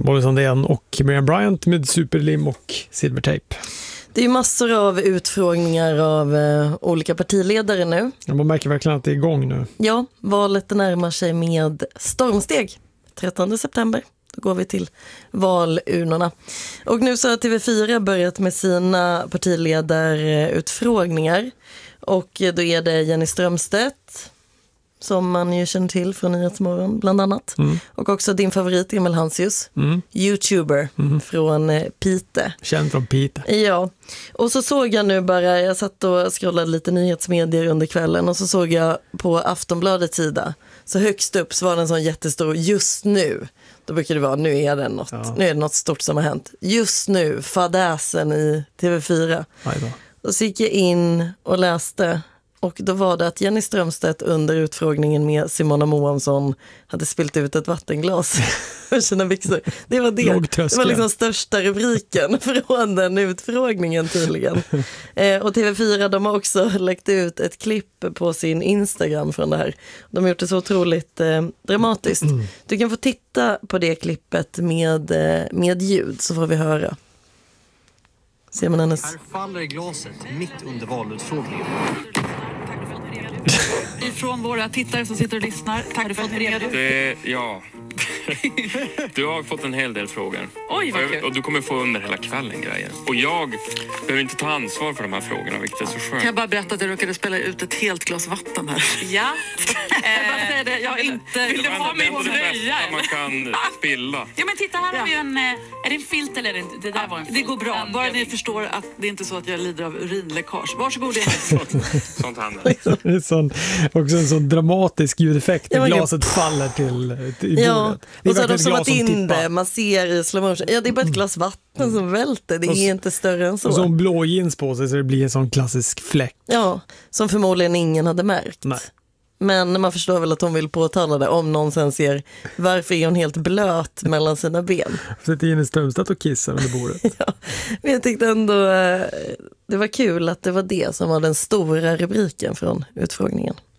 Boris Andén och Miriam Bryant med superlim och silvertejp. Det är ju massor av utfrågningar av olika partiledare nu. Man märker verkligen att det är igång nu. Ja, valet närmar sig med stormsteg. 13 september, då går vi till valurnorna. Och nu så har TV4 börjat med sina partiledarutfrågningar. Och då är det Jenny Strömstedt, som man ju känner till från Nyhetsmorgon bland annat. Och också din favorit Emil Hansius, YouTuber från Pite. Känd från Pite. Ja, och så såg jag nu bara, jag satt och scrollade lite nyhetsmedier under kvällen och så såg jag på Aftonbladets sida, så högst upp så var det en sån jättestor just nu. Då brukar det vara, nu är det något stort som har hänt. Just nu, fadäsen i TV4. Och så gick jag in och läste. Och då var det att Jenny Strömstedt under utfrågningen med Simona Moamsson hade spillt ut ett vattenglas för sina byxor. Det var det. Det var liksom största rubriken från den utfrågningen tydligen. Och TV4, de har också läckt ut ett klipp på sin Instagram från det här. De har gjort det så otroligt dramatiskt. Du kan få titta på det klippet med ljud, så får vi höra. Ser man hennes... Här faller glaset mitt under valutfrågningen. Ifrån våra tittare som sitter och lyssnar. Tack för att ni är redo. Ja. Du har fått en hel del frågor. Oj, vad kul. Och du kommer få under hela kvällen grejer. Och jag behöver inte ta ansvar för de här frågorna, vilket är så skönt. Kan jag bara berätta att jag råkade spela ut ett helt glas vatten här? Ja. Jag inte... Vill du ha min tröja? Man kan spilla. Ja, men titta, här har vi en... Är det en filt eller är det inte? Det där var en filt. Det går bra. Bara ni förstår att det är inte så att jag lider av urinläckage. Varsågod. Sånt händer. Det är också en sån dramatisk ljudeffekt när glaset faller till i bordet. Och så har de zoomat in det, man ser i slow motion. Ja, det är bara ett glas vatten som välter, det är inte större än så. Och så en blå jeans på sig så det blir en sån klassisk fläck. Ja, som förmodligen ingen hade märkt. Nej. Men man förstår väl att hon vill påtala det om någon sen ser varför är hon helt blöt mellan sina ben. Sätter in i Strömstedt och kissar under bordet. Ja, men jag tyckte ändå det var kul att det var det som var den stora rubriken från utfrågningen.